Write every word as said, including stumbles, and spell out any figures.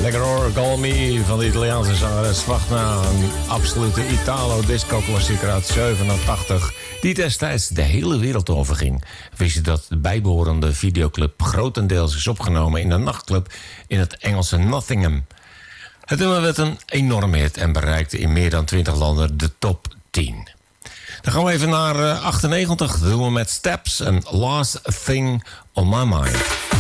Lekker hoor, Call Me van de Italiaanse zangeres Wagner. Een absolute Italo-disco-klassieker uit zevenentachtig. Die destijds de hele wereld overging. Wist je dat de bijbehorende videoclip grotendeels is opgenomen in een nachtclub in het Engelse Nottingham. Het nummer werd een enorme hit en bereikte in meer dan twintig landen de top tien. Dan gaan we even naar uh, achtennegentig. Dat doen we met Steps en Last Thing on My Mind.